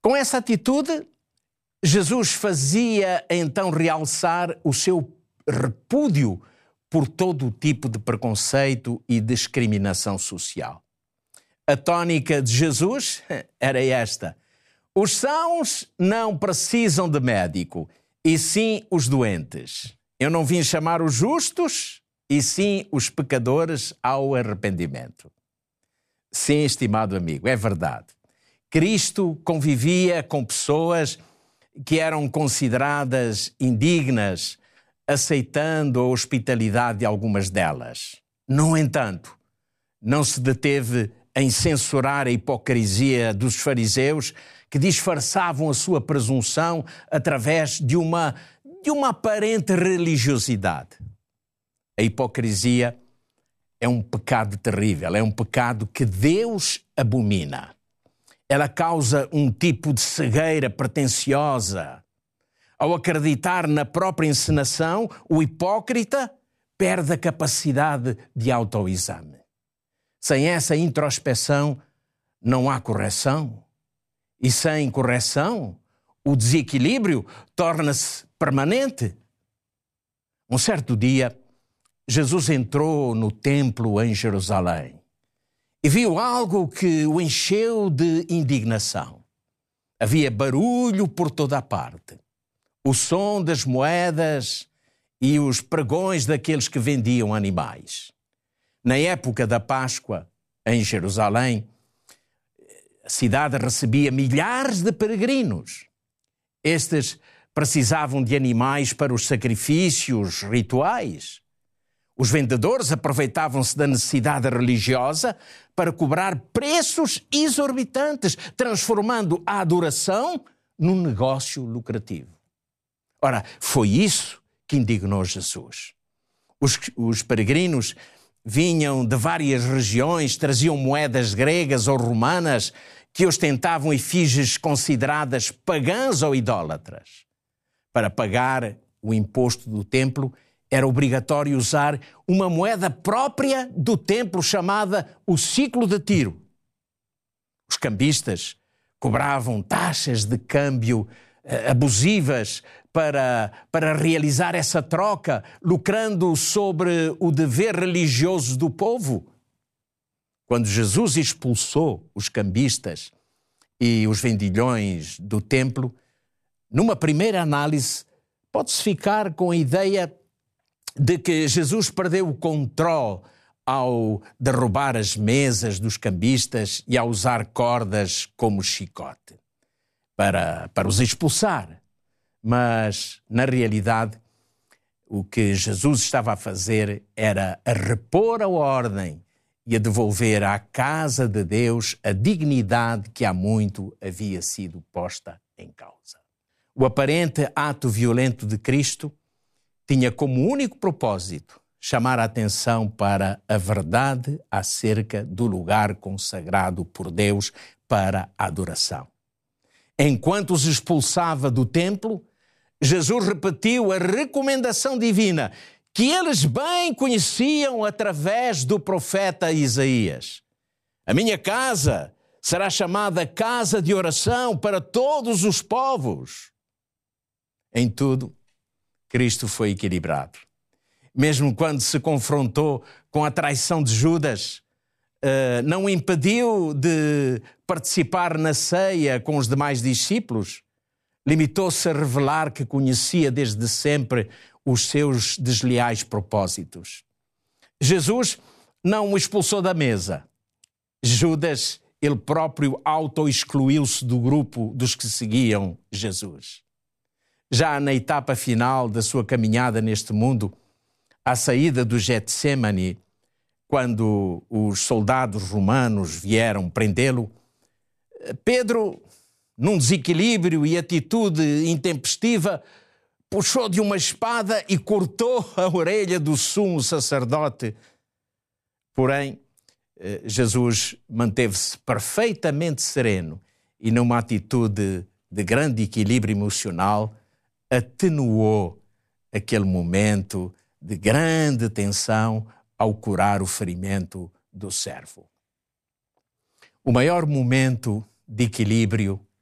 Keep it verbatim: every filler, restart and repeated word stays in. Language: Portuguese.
Com essa atitude, Jesus fazia então realçar o seu repúdio por todo o tipo de preconceito e discriminação social. A tônica de Jesus era esta: os sãos não precisam de médico, e sim os doentes. Eu não vim chamar os justos, e sim os pecadores ao arrependimento. Sim, estimado amigo, é verdade. Cristo convivia com pessoas que eram consideradas indignas, aceitando a hospitalidade de algumas delas. No entanto, não se deteve em censurar a hipocrisia dos fariseus que disfarçavam a sua presunção através de uma, de uma aparente religiosidade. A hipocrisia é um pecado terrível, é um pecado que Deus abomina. Ela causa um tipo de cegueira pretensiosa. Ao acreditar na própria encenação, o hipócrita perde a capacidade de autoexame. Sem essa introspeção, não há correção. E sem correção, o desequilíbrio torna-se permanente. Um certo dia, Jesus entrou no templo em Jerusalém e viu algo que o encheu de indignação. Havia barulho por toda a parte. O som das moedas e os pregões daqueles que vendiam animais. Na época da Páscoa, em Jerusalém, a cidade recebia milhares de peregrinos. Estes precisavam de animais para os sacrifícios rituais. Os vendedores aproveitavam-se da necessidade religiosa para cobrar preços exorbitantes, transformando a adoração num negócio lucrativo. Ora, foi isso que indignou Jesus. Os, os peregrinos vinham de várias regiões, traziam moedas gregas ou romanas que ostentavam efígies consideradas pagãs ou idólatras. Para pagar o imposto do templo, era obrigatório usar uma moeda própria do templo chamada o ciclo de Tiro. Os cambistas cobravam taxas de câmbio eh, abusivas para, para realizar essa troca, lucrando sobre o dever religioso do povo. Quando Jesus expulsou os cambistas e os vendilhões do templo, numa primeira análise, pode-se ficar com a ideia de que Jesus perdeu o controle ao derrubar as mesas dos cambistas e a usar cordas como chicote para, para os expulsar. Mas, na realidade, o que Jesus estava a fazer era a repor a ordem e a devolver à casa de Deus a dignidade que há muito havia sido posta em causa. O aparente ato violento de Cristo tinha como único propósito chamar a atenção para a verdade acerca do lugar consagrado por Deus para a adoração. Enquanto os expulsava do templo, Jesus repetiu a recomendação divina que eles bem conheciam através do profeta Isaías. A minha casa será chamada casa de oração para todos os povos. Em tudo, Cristo foi equilibrado. Mesmo quando se confrontou com a traição de Judas, não o impediu de participar na ceia com os demais discípulos. Limitou-se a revelar que conhecia desde sempre os seus desleais propósitos. Jesus não o expulsou da mesa. Judas, ele próprio, auto-excluiu-se do grupo dos que seguiam Jesus. Já na etapa final da sua caminhada neste mundo, à saída do Getsemane, quando os soldados romanos vieram prendê-lo, Pedro, num desequilíbrio e atitude intempestiva, puxou de uma espada e cortou a orelha do sumo sacerdote. Porém, Jesus manteve-se perfeitamente sereno e, numa atitude de grande equilíbrio emocional, atenuou aquele momento de grande tensão ao curar o ferimento do servo. O maior momento de equilíbrio